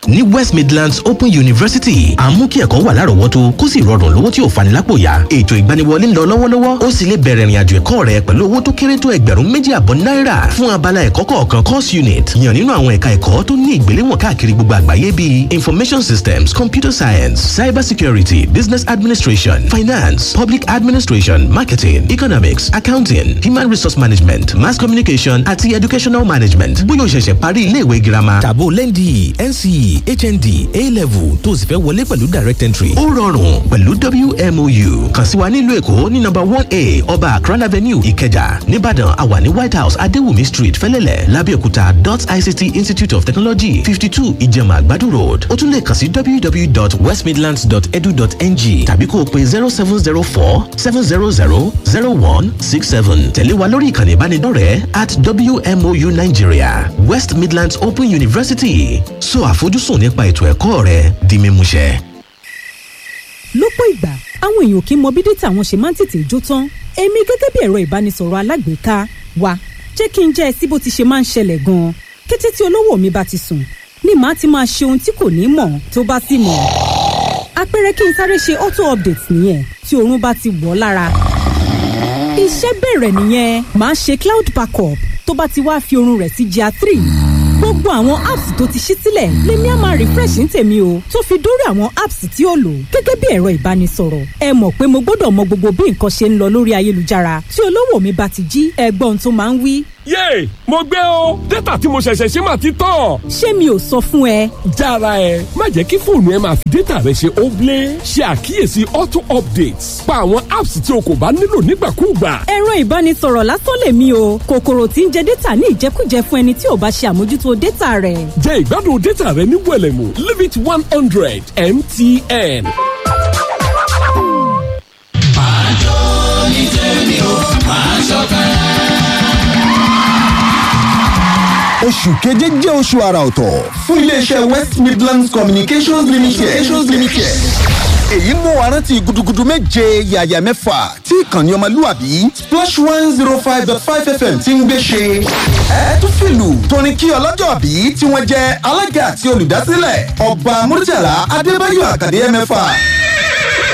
ní West Midlands Open University àmú kí ẹ̀kọ́ wà lárọ̀ọ́wọ́tó kó sì rọrùn lówó tí ò fani lápò yá. Ètò ìgbaniwọlé ń lọ lọ́wọ́lọ́wọ́ ó sì lè bẹ̀rẹ̀ ìrìnàjò ẹ̀kọ́ rẹ pẹ̀lú owó tó kéré tó $2,500 náírà fún abala ẹ̀kọ́ kọ̀ọ̀kan course unit yàn nínú àwọn ẹ̀ka ẹ̀kọ́ tó ní ìgbéléwọ̀n káàkiri gbogbo àgbáyé bíi information systems, computer science, cyber security, business administration, finance, public administration, marketing, economics, accounting, human resource management, mass communication àti educational management. Bóyá o ṣẹ̀ṣẹ̀ parí iléèwé girama tàbó LND, NCE, HND, A-level tó sì fẹ́ wọlé pẹ̀lú direct entry. Ó rọrùn pẹ̀lú WMOU. Kàn sí wa nílùú Èkó ní number 1A Ọba Akran Avenue Ìkẹjà. Níbàdàn àwa ní White House Adéwùmí Street Fẹ́lẹ́lẹ̀ Lábẹ́òkúta .ICT Institute of Technology 52 Ìjẹ̀mà Àgbàdo Road. Ó tún lè kàn sí www.westmidlands.edu.ng tàbí kó o pe 0704-700-0167. Tẹ̀lé wa lórí ìkànnì ìbánidọ́rẹ̀ẹ́ @WMOU Nigeria. West Midlands Open University. Sọ àfojúsùn nípa ètò ẹ̀kọ́ rẹ di mímúṣẹ. Lọ́pọ̀ ìgbà àwọn èèyàn kì í mọ bí dátà wọn ṣe máa ń tètè jó tán. Èmi gẹ́gẹ́ bí ẹ̀rọ ìbánisọ̀rọ̀ alágbèéká wa jẹ́ kí n jẹ́ ẹ sí bó ti ṣe máa ń ṣẹlẹ̀ gan-an. Kété tí olówó mi bá ti sùn ni màá ti máa ṣe ohun tí kò ní mọ̀ tó bá sì mọ̀. Àpẹẹrẹ kí n sáré ṣe auto update nìyẹn tí oorun bá ti wọ̀ lára. Iṣẹ́ bẹ̀rẹ̀ nìyẹn màá ṣe cloud backup tó bá ti wá fi oorun rẹ̀ sí GIA 3. Gbogbo àwọn apps tó ti ṣí sílẹ̀ lèmi á máa refresh ní tèmi o tó fi dórí àwọn apps tí ó lò gẹ́gẹ́ bí ẹ̀rọ ìbánisọ̀rọ̀. Ẹ mọ̀ pé mo gbọ́dọ̀ mọ gbogbo bí nǹkan ṣe ń lọ lórí ayélujára tí olówó mi bá ti jí ẹgbọ́n tó máa ń wí. Yéè, mo gbé o. Dátà tí mo ṣẹ̀ṣẹ̀ ṣe máa ti tán. Ṣé mi ò sọ fún ẹ? Jára ẹ, má jẹ́ kí fóònù ẹ máa fi dátà rẹ ṣe óblé. Ṣe àkíyèsí auto updates. Pa àwọn apps tí o kò bá nílò nígbàkúùgbà. Ẹ̀rọ ìbánisọ̀rọ̀ lásán lèmi o. Kòkòrò tí ń jẹ dátà ní ìjẹkújẹ fún ẹni tí ò bá ṣe àmójútó dátà rẹ̀. Jẹ ìgbádùn dátà rẹ ní wẹ̀lẹ̀mú. Leave it 100 MTN. Máa jó ní tèmi o, máa ṣọ̀kẹ́. Oṣù keje jẹ́ oṣù àrà ọ̀tọ̀ fún iléeṣẹ́ West Midlands Communications Limited. Èyí mú wa rántí gudugudu méje yàyà mẹ́fà tí ìkànnì ọmọlúwàbí Splash 105.5 FM ti ń gbé ṣe. Ẹ tún fìlù tóní kí ọlọ́jọ́ bí tí wọ́n jẹ́ alága àti olùdásílẹ̀ Ọba Murtala Adébáyọ̀ Àkàdé mẹ́fà.